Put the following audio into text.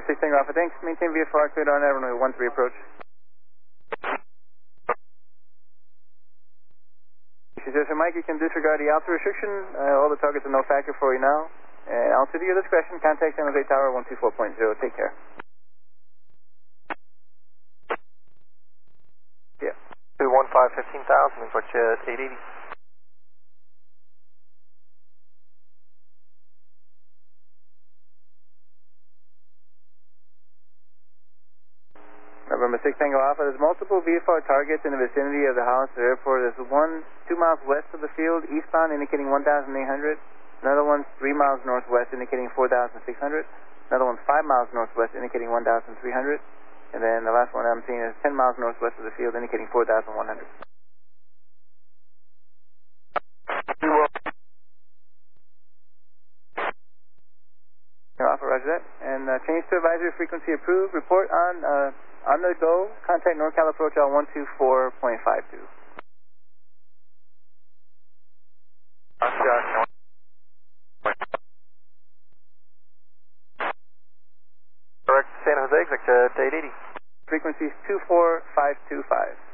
6 Tango Alpha, thanks. Maintain VFR, cleared on runway 13 approach. She says, Mike, you can disregard the altitude restriction. All the targets are no factor for you now. Altitude at your discretion. Contact San Jose Tower 124.0. Take care. Yeah. 215, 15,000. We've got you at 880. November 6 Tango Alpha, there's multiple VFR targets in the vicinity of the Hollister Airport. There's one 2 miles west of the field, eastbound, indicating 1,800. Another one's 3 miles northwest, indicating 4,600. Another one's 5 miles northwest, indicating 1,300. And then the last one I'm seeing is 10 miles northwest of the field, indicating 4,100. Alpha, roger that. And change to advisory frequency approved. Report on the go. Contact NorCal approach on 124.52. Correct, San Jose, exit 880. Frequency is 24525.